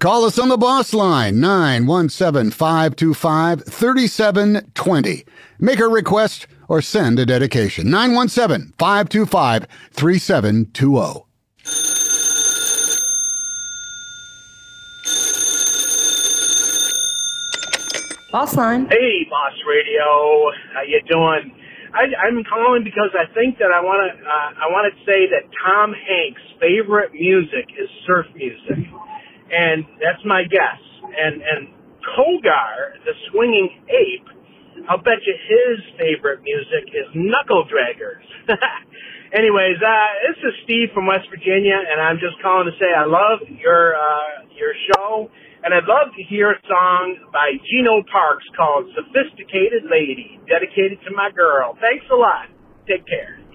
Call us on the boss line, 917-525-3720. Make a request or send a dedication, 917-525-3720. Boss line. Hey, Boss Radio. How you doing? I'm calling because I think that I want to say that Tom Hanks' favorite music is surf music, and that's my guess. And Kogar, the swinging ape, I'll bet you his favorite music is Knuckle Draggers. Anyways, this is Steve from West Virginia, and I'm just calling to say I love your show, and I'd love to hear a song by Geno Parks called Sophisticated Lady, dedicated to my girl. Thanks a lot. Take care.